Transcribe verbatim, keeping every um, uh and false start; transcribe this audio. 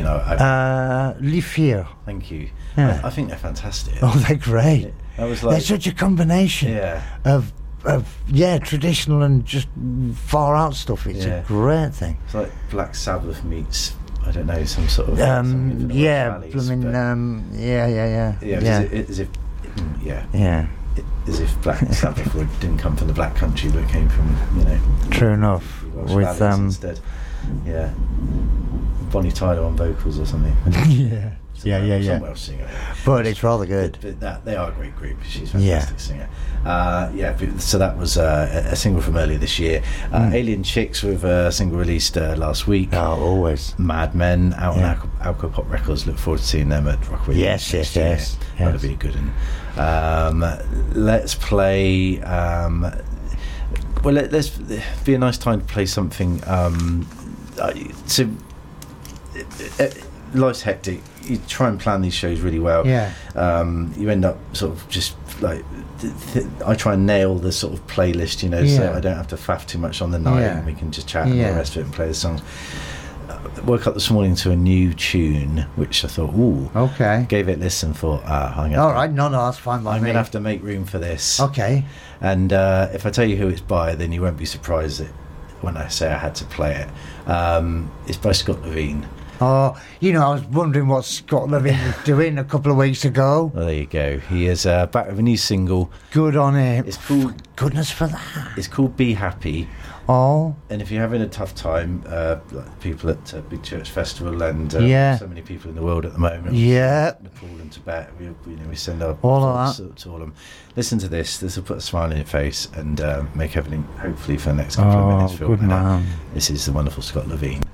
I, I Uh, Les Fiers. thank you. Yeah. I, I think they're fantastic. Oh, they're great. I was like, They're such a combination yeah, of, of yeah, traditional and just far out stuff. It's Yeah. a great thing. it's like Black Sabbath meets, I don't know, some sort of Um, something for the yeah, Valleys, blooming, but- um, yeah, yeah, yeah, yeah, yeah, As, if, as if, mm, yeah, yeah. as if Black Sabbath would, didn't come from the Black Country, but came from, you know, True enough. the Welsh With Valleys um, instead. Yeah, Bonnie Tyler on vocals or something. yeah, yeah, yeah, Some yeah. Welsh singer. But it's rather But, good. but that they are a great group. She's a Yeah. fantastic singer. Uh, yeah, but- so that was uh, a a single from earlier this year. Uh, Mm. Alien Chicks with a single released uh, last week. Oh, always. Mad Men out Yeah. on Alco, Alco Pop Records. Look forward to seeing them at Rock Radio Yes, next yes, year. yes, That'll yes. be a good one. Um, let's play. Um, well, let, let's be a nice time to play something. Um, uh, to uh, uh, life's hectic. You try and plan these shows really well. Yeah. Um, you end up sort of just like th- th- I try and nail the sort of playlist, you know, so Yeah. I don't have to faff too much on the night, Yeah. and we can just chat and all Yeah. the rest of it and play the songs. Uh, woke up this morning to a new tune, which I thought, ooh, Okay. gave it a listen. Thought, ah, I'm gonna All have to- right. No, no, that's fine by I'm me. gonna have to make room for this. Okay. And uh, if I tell you who it's by, then you won't be surprised that when I say I had to play it. Um, it's by Scott Levine. Oh, you know, I was wondering what Scott Levine was doing a couple of weeks ago. Well, there you go. He is uh, back with a new single. Good on him. It's called Goodness for that. It's called Be Happy. Oh, And if you're having a tough time, uh, like people at uh, Big Church Festival and uh, Yeah. so many people in the world at the moment, Yeah. Nepal and Tibet, we, we, you know, we send our All of thoughts to, to all of them. Listen to this. This will put a smile on your face and uh, make everything, hopefully, for the next couple of oh minutes feel good better. man. This is the wonderful Scott Levine.